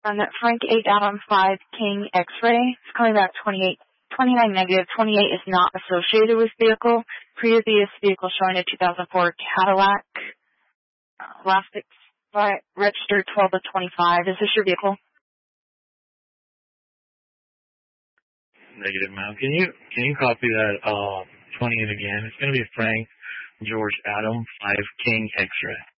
On that Frank 8 Adam 5 King X-ray, it's coming back 29 negative. 28 is not associated with vehicle. Previous vehicle showing a 2004 Cadillac. Last registered 12 of 25. Is this your vehicle? Negative, ma'am. Can you copy that 28 again? It's going to be Frank George Adam 5 King X-ray.